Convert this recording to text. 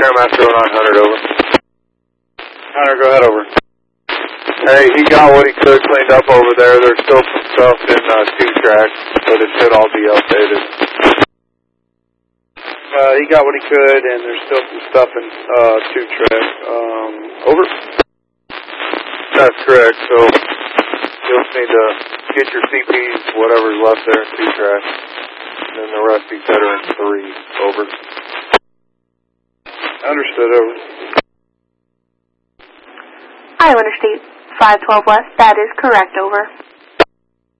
Airmaster 0900, over. Hunter, go ahead, over. Hey, he got what he could cleaned up over there. There's still some stuff in 2-track, but it should all be updated. He got what he could, and there's still some stuff in 2-track. Over. That's correct, so you'll just need to get your CPs, whatever's left there in 2-track, and then the rest be better in 3. Over. Understood, over. Iowa Interstate 512 West, that is correct, over.